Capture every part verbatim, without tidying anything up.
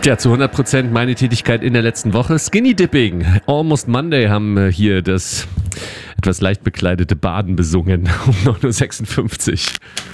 Ja, zu hundert Prozent meine Tätigkeit in der letzten Woche. Skinny Dipping, Almost Monday haben hier das etwas leicht bekleidete Baden besungen um neun Uhr sechsundfünfzig.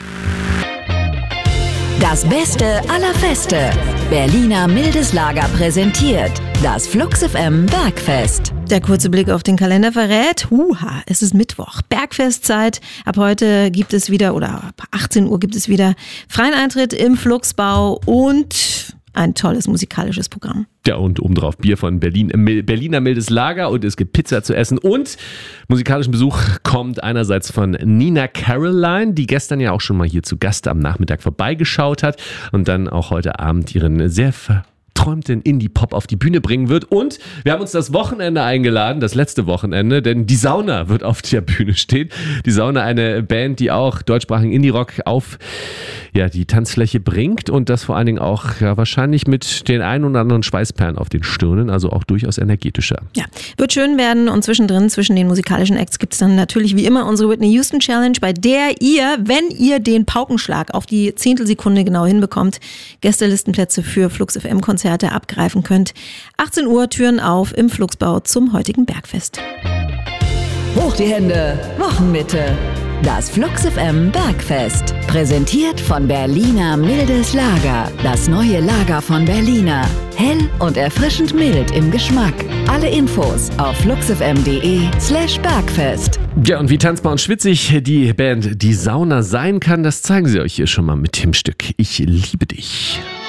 Das Beste aller Feste. Berliner Mildes Lager präsentiert das Flux F M Bergfest. Der kurze Blick auf den Kalender verrät, huha, es ist Mittwoch, Bergfestzeit. Ab heute gibt es wieder, oder ab achtzehn Uhr gibt es wieder freien Eintritt im Fluxbau und ein tolles musikalisches Programm. Ja, und obendrauf Bier von Berlin, Berliner Mildes Lager und es gibt Pizza zu essen und musikalischen Besuch kommt einerseits von Nina Caroline, die gestern ja auch schon mal hier zu Gast am Nachmittag vorbeigeschaut hat und dann auch heute Abend ihren sehr verträumten Indie-Pop auf die Bühne bringen wird. Und wir haben uns das Wochenende eingeladen, das letzte Wochenende, denn die Sauna wird auf der Bühne stehen. Die Sauna, eine Band, die auch deutschsprachigen Indie-Rock auf ja, die Tanzfläche bringt und das vor allen Dingen auch ja, wahrscheinlich mit den ein oder anderen Schweißperlen auf den Stirnen, also auch durchaus energetischer. Ja, wird schön werden und zwischendrin, zwischen den musikalischen Acts gibt es dann natürlich wie immer unsere Whitney Houston Challenge, bei der ihr, wenn ihr den Paukenschlag auf die Zehntelsekunde genau hinbekommt, Gästelistenplätze für Flux F M Konzerte abgreifen könnt. achtzehn Uhr, Türen auf im Fluxbau zum heutigen Bergfest. Hoch die Hände, Wochenmitte. Das Flux F M Bergfest. Präsentiert von Berliner Mildes Lager. Das neue Lager von Berliner. Hell und erfrischend mild im Geschmack. Alle Infos auf fluxfm.de slash Bergfest. Ja, und wie tanzbar und schwitzig die Band Die Sauna sein kann, das zeigen sie euch hier schon mal mit dem Stück Ich liebe dich.